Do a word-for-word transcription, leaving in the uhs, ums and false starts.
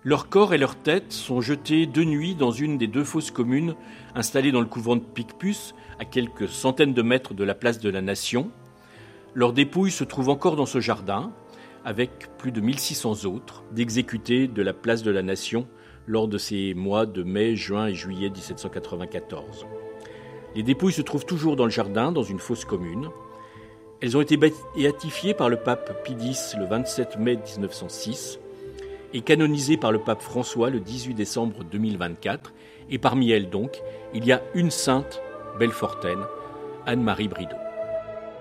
Leurs corps et leurs têtes sont jetés de nuit dans une des deux fosses communes installées dans le couvent de Picpus, à quelques centaines de mètres de la place de la Nation. Leurs dépouilles se trouvent encore dans ce jardin, avec plus de mille six cents autres d'exécutés de la place de la Nation lors de ces mois de mai, juin et juillet dix-sept cent quatre-vingt-quatorze. Les dépouilles se trouvent toujours dans le jardin, dans une fosse commune. Elles ont été béatifiées par le pape Pie X le vingt-sept mai dix-neuf cent six et canonisées par le pape François le dix-huit décembre deux mille vingt-quatre. Et parmi elles donc, il y a une sainte belfortaine, Anne-Marie Bridau.